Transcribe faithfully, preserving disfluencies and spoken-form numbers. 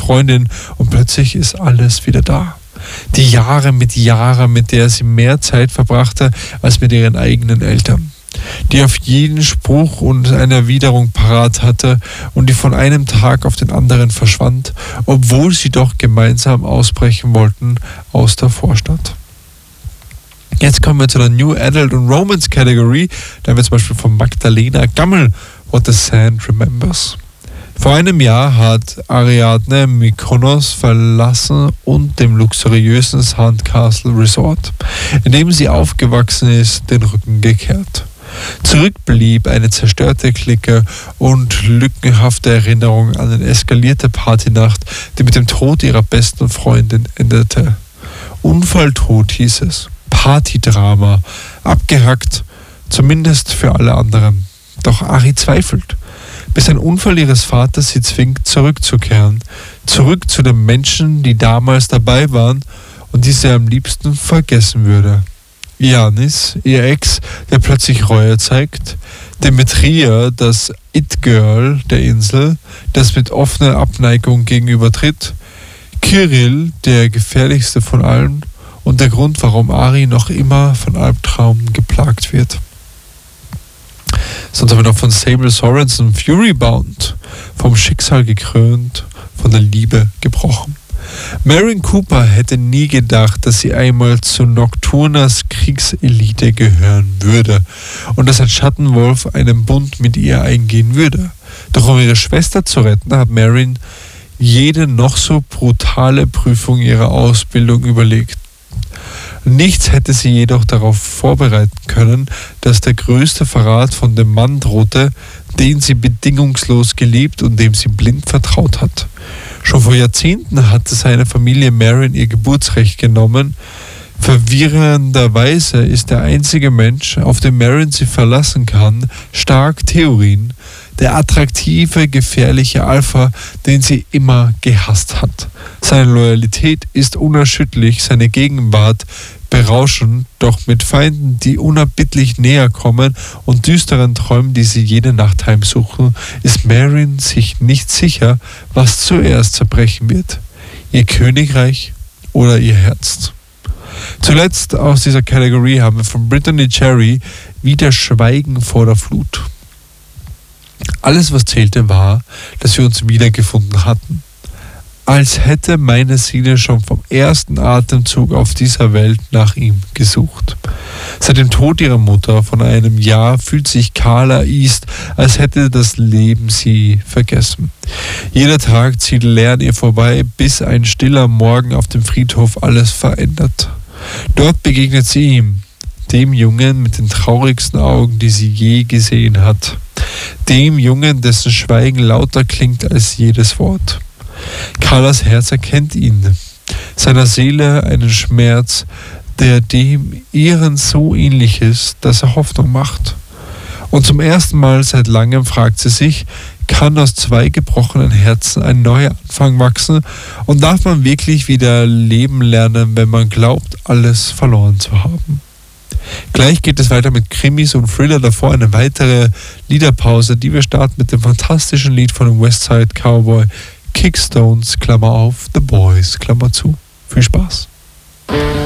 Freundin und plötzlich ist alles wieder da. Die Jahre mit Jahren, mit der sie mehr Zeit verbrachte als mit ihren eigenen Eltern. Die auf jeden Spruch und eine Erwiderung parat hatte und die von einem Tag auf den anderen verschwand, obwohl sie doch gemeinsam ausbrechen wollten aus der Vorstadt. Jetzt kommen wir zu der New Adult und Romance Category. Da haben wir zum Beispiel von Magdalena Gammel, What the Sand Remembers. Vor einem Jahr hat Ariadne Mykonos verlassen und dem luxuriösen Sandcastle Resort, in dem sie aufgewachsen ist, den Rücken gekehrt. Zurück blieb eine zerstörte Clique und lückenhafte Erinnerung an eine eskalierte Partynacht, die mit dem Tod ihrer besten Freundin endete. Unfalltod hieß es. Partydrama. Abgehackt, zumindest für alle anderen. Doch Ari zweifelt, bis ein Unfall ihres Vaters sie zwingt, zurückzukehren. Zurück zu den Menschen, die damals dabei waren und die sie am liebsten vergessen würde. Janis, ihr Ex, der plötzlich Reue zeigt, Demetria, das It-Girl der Insel, das mit offener Abneigung gegenübertritt, Kirill, der gefährlichste von allen und der Grund, warum Ari noch immer von Albtraum geplagt wird. Sonst haben wir noch von Sable Sorensen Furybound, vom Schicksal gekrönt, von der Liebe gebrochen. Marion Cooper hätte nie gedacht, dass sie einmal zu Nocturnas Kriegselite gehören würde und dass ein Schattenwolf einen Bund mit ihr eingehen würde. Doch um ihre Schwester zu retten, hat Marion jede noch so brutale Prüfung ihrer Ausbildung überlegt. Nichts hätte sie jedoch darauf vorbereiten können, dass der größte Verrat von dem Mann drohte, den sie bedingungslos geliebt und dem sie blind vertraut hat. Schon vor Jahrzehnten hatte seine Familie Marion ihr Geburtsrecht genommen. Verwirrenderweise ist der einzige Mensch, auf den Marion sie verlassen kann, Stark Theorin, der attraktive, gefährliche Alpha, den sie immer gehasst hat. Seine Loyalität ist unerschütterlich, seine Gegenwart berauschend, doch mit Feinden, die unerbittlich näher kommen und düsteren Träumen, die sie jede Nacht heimsuchen, ist Marion sich nicht sicher, was zuerst zerbrechen wird. Ihr Königreich oder ihr Herz. Zuletzt aus dieser Kategorie haben wir von Brittany Cherry wieder Schweigen vor der Flut. Alles, was zählte, war, dass wir uns wiedergefunden hatten. Als hätte meine Seele schon vom ersten Atemzug auf dieser Welt nach ihm gesucht. Seit dem Tod ihrer Mutter von einem Jahr fühlt sich Carla East, als hätte das Leben sie vergessen. Jeder Tag zieht leer an ihr vorbei, bis ein stiller Morgen auf dem Friedhof alles verändert. Dort begegnet sie ihm, dem Jungen mit den traurigsten Augen, die sie je gesehen hat. Dem Jungen, dessen Schweigen lauter klingt als jedes Wort. Carlas Herz erkennt ihn, seiner Seele einen Schmerz, der dem ihren so ähnlich ist, dass er Hoffnung macht. Und zum ersten Mal seit langem fragt sie sich, kann aus zwei gebrochenen Herzen ein neuer Anfang wachsen und darf man wirklich wieder leben lernen, wenn man glaubt, alles verloren zu haben? Gleich geht es weiter mit Krimis und Thriller, davor eine weitere Liederpause, die wir starten mit dem fantastischen Lied von dem Westside Cowboy Kickstones, Klammer auf, The Boys, Klammer zu. Viel Spaß.